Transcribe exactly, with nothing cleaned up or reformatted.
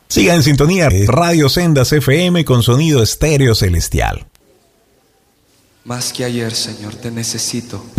Siga en sintonía de Radio Sendas F M con sonido estéreo celestial. Más que ayer, Señor, te necesito.